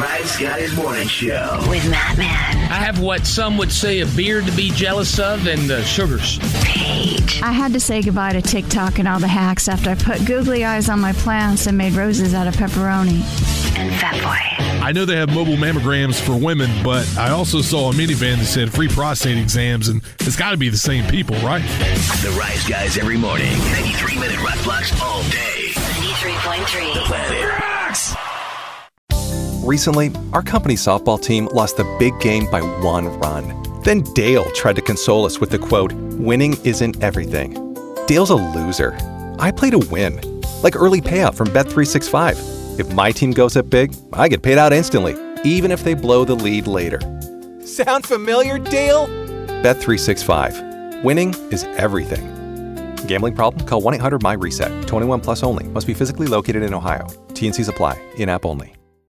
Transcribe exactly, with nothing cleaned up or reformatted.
Rice Guys Morning Show with Matt Man. I have what some would say a beard to be jealous of and uh, sugars. Paige. I had to say goodbye to TikTok and all the hacks after I put googly eyes on my plants and made roses out of pepperoni. And Fatboy. I know they have mobile mammograms for women, but I also saw a minivan that said free prostate exams, and it's got to be the same people, right? The Rice Guys every morning. ninety-three minute rock blocks all day. ninety-three point three. The Planet Rocks. Recently, our company softball team lost the big game by one run. Then Dale tried to console us with the quote, "Winning isn't everything." Dale's a loser. I play to win. Like early payout from Bet three sixty-five. If my team goes up big, I get paid out instantly, even if they blow the lead later. Sound familiar, Dale? Bet three sixty-five. Winning is everything. Gambling problem? Call one eight hundred M Y RESET. twenty-one plus only. Must be physically located in Ohio. T N Cs apply. In-app only.